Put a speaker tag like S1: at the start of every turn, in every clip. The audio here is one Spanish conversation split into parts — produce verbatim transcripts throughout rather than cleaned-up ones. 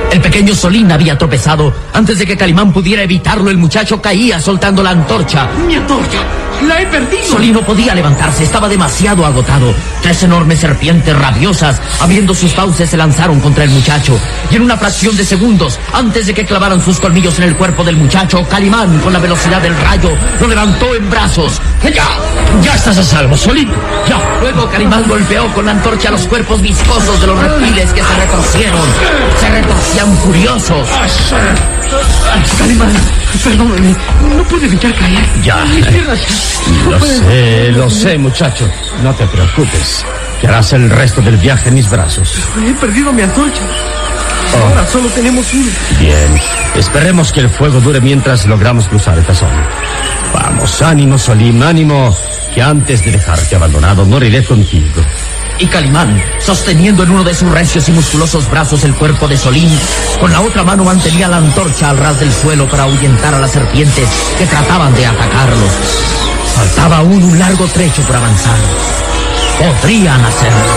S1: El pequeño Solín había tropezado. Antes de que Calimán pudiera evitarlo, el muchacho caía soltando la antorcha.
S2: ¡Mi antorcha! ¡La he perdido!
S1: Solín no podía levantarse, estaba demasiado agotado. Tres enormes serpientes rabiosas, abriendo sus fauces, se lanzaron contra el muchacho. Y en una fracción de segundos, antes de que clavaran sus colmillos en el cuerpo del muchacho, Calimán, con la velocidad del rayo, lo levantó en brazos.
S2: ¡Ya! ¡Ya estás a salvo, Solín! ¡Ya!
S1: Luego Calimán golpeó con la antorcha los cuerpos viscosos de los reptiles que se retorcieron. Se retorcían furiosos.
S2: Calimán, perdóname, no puedo evitar caer.
S3: Ya. Lo sé, lo sé, muchacho. No te preocupes, que harás el resto del viaje en mis brazos.
S2: He perdido mi antorcha.
S3: Oh.
S2: Ahora solo tenemos uno.
S3: Bien, esperemos que el fuego dure mientras logramos cruzar esta zona. Vamos, ánimo, Solín, ánimo, que antes de dejarte abandonado moriré contigo.
S1: Y Calimán, sosteniendo en uno de sus recios y musculosos brazos el cuerpo de Solín, con la otra mano mantenía la antorcha al ras del suelo para ahuyentar a las serpientes que trataban de atacarlos. Faltaba aún un largo trecho por avanzar. Podrían hacerlo.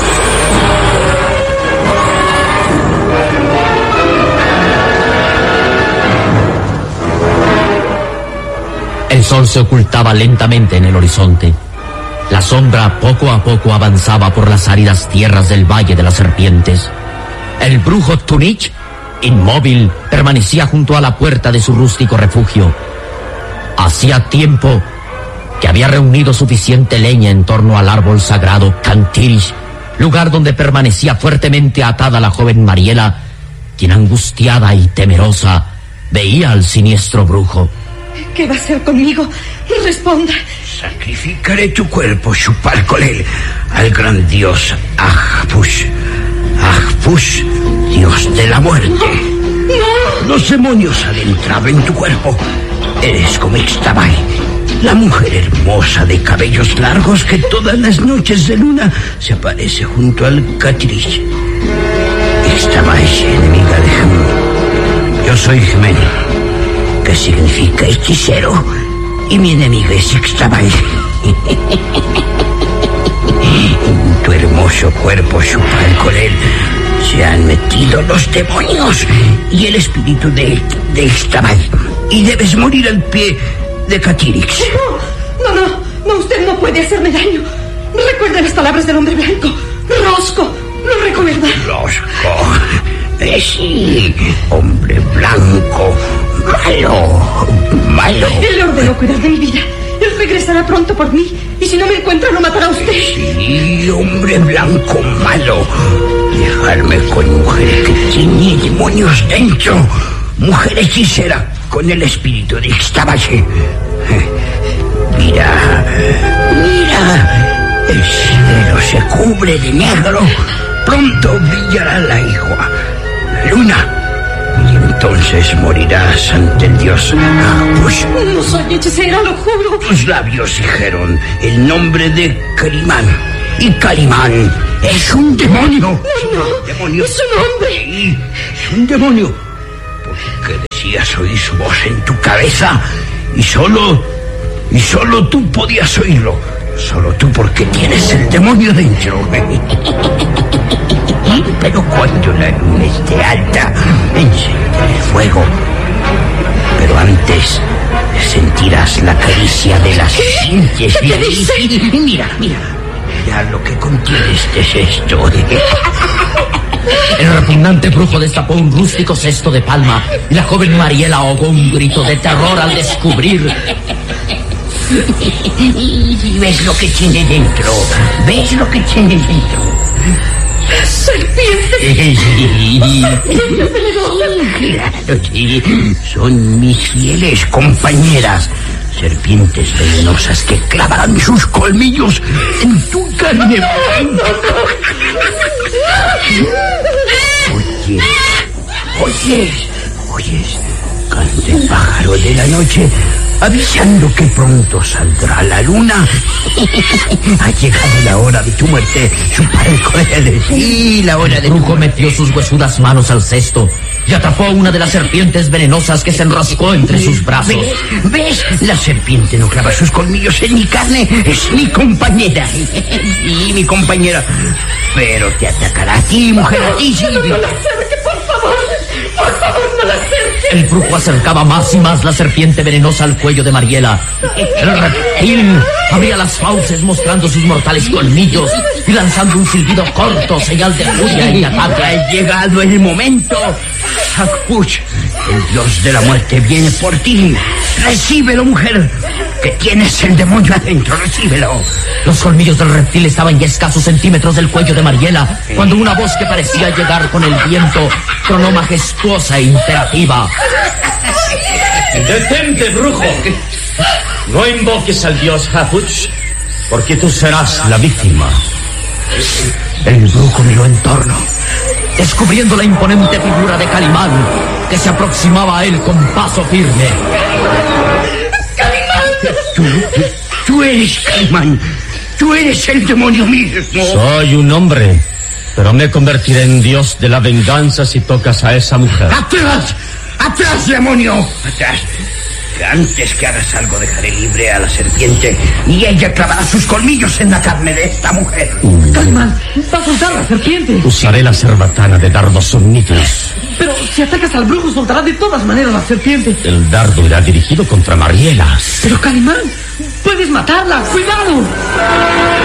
S1: El sol se ocultaba lentamente en el horizonte. La sombra poco a poco avanzaba por las áridas tierras del Valle de las Serpientes. El brujo Tunich, inmóvil, permanecía junto a la puerta de su rústico refugio. Hacía tiempo que había reunido suficiente leña en torno al árbol sagrado Cantirish, lugar donde permanecía fuertemente atada la joven Mariela, quien angustiada y temerosa veía al siniestro brujo.
S4: ¿Qué va a hacer conmigo? Responda.
S5: Sacrificaré tu cuerpo, Xupalcolel, al gran dios Ajpush. Ajpush, dios de la muerte.
S4: No, no.
S5: Los demonios han entrado en tu cuerpo. Eres como Ixtabay, la mujer hermosa de cabellos largos que todas las noches de luna se aparece junto al Catirish. Ixtabay, enemiga de Jem. Yo soy Gemen, que significa hechicero, y mi enemiga es Ixtabay. En tu hermoso cuerpo, Xupalcolel, se han metido los demonios y el espíritu de, de Ixtabay, y debes morir al pie de Catirix.
S4: No, no, no, no, usted no puede hacerme daño. Recuerda las palabras del hombre blanco. Rosco, ¿lo recuerda?
S5: Rosco, eh, sí, hombre blanco, malo, malo.
S4: Él ordenó cuidar de mi vida. Él regresará pronto por mí, y si no me encuentra, lo matará usted.
S5: Sí, hombre blanco, malo. Dejarme con mujer que tiene demonios dentro. Mujer hechicera con el espíritu de Ixtabay. Mira, mira, el cielo se cubre de negro. Pronto brillará la igua, la luna. Y entonces morirás ante el dios Ajpush.
S4: No soy hechicera, lo juro.
S5: Tus labios dijeron el nombre de Calimán. Y Calimán es un demonio.
S4: No, no,
S5: demonio.
S4: Es un hombre.
S5: Sí, es un demonio. Porque decías oír su voz en tu cabeza. Y solo, y solo tú podías oírlo. Solo tú, porque tienes el demonio dentro. Pero cuando la luna esté alta, encenderé el fuego. Pero antes sentirás la caricia de las serpientes.
S4: ¿Qué dice?
S5: Y mira, mira, mira lo que contiene este cesto.
S1: El repugnante brujo destapó un rústico cesto de palma y la joven Mariela ahogó un grito de terror al descubrir.
S5: Y ves lo que tiene dentro. ¿Ves lo que tiene dentro?
S4: ¡Serpientes! ¡Serpientes venenosas!
S5: Claro, sí. Son mis fieles compañeras. Serpientes venenosas que clavarán sus colmillos en tu carne. Oyes, oyes, oyes. Canta el pájaro de la noche, avisando que pronto saldrá la luna. Ha llegado la hora de tu muerte, Xupalcolel. Sí, la hora de
S1: El brujo
S5: tu muerte.
S1: metió sus huesudas manos al cesto y atrapó a una de las serpientes venenosas que se enroscó entre sus brazos.
S5: ¿Ves? ¿Ves? La serpiente no clava sus colmillos en mi carne, es mi compañera. Sí, mi compañera. Pero te atacará a ti, mujer, a ti, sí.
S4: No, no, no, no, por favor. Por favor, no la acerques.
S1: El brujo acercaba más y más la serpiente venenosa al cuello de Mariela. El reptil abría las fauces mostrando sus mortales colmillos y lanzando un silbido corto, señal de furia y ataque.
S5: Ha llegado el momento. Sakpuch, el dios de la muerte viene por ti. Recíbelo, mujer, que tienes el demonio adentro, recíbelo.
S1: Los colmillos del reptil estaban ya escasos centímetros del cuello de Mariela, cuando una voz que parecía llegar con el viento tronó majestuosa e imperativa.
S3: ¡Detente, brujo! No invoques al dios Hapuch, porque tú serás la víctima.
S1: El brujo miró en torno, descubriendo la imponente figura de Calimán, que se aproximaba a él con paso firme.
S5: Tú, tú eres Calimán. Tú eres el demonio mismo.
S3: Soy un hombre, pero me convertiré en dios de la venganza si tocas a esa mujer.
S5: ¡Atrás! ¡Atrás, demonio! ¡Atrás! Que antes que hagas algo dejaré libre a la serpiente y ella clavará sus colmillos en la carne de esta mujer.
S2: Calimán, va a soltar la serpiente.
S3: Usaré la cerbatana de dardos somníferos.
S2: Pero si atacas al brujo, soltará de todas maneras la serpiente.
S3: El dardo irá dirigido contra Mariela.
S2: Pero Calimán, puedes matarla. ¡Cuidado!